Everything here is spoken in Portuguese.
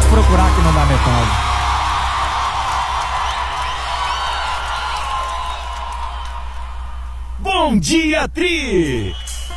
procurar que não dá metade. Bom dia, Tri!